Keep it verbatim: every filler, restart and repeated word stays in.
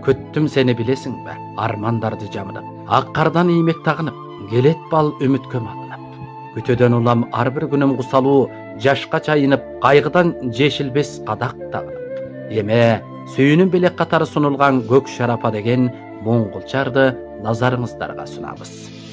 Күттім сені білесің бе, армандарды жамынып, ақ қардан иймек тағынып, келет бал үміткө малынып. Күтөдөн улам ар бир күнүм кусалуу, жашка чайынып, кайгыдан жешилбес кадак тагынып. Эме сүйүүнүн белек катары сунулган көк шарапа деген моңголчарды назарыңыздарга сунабыз.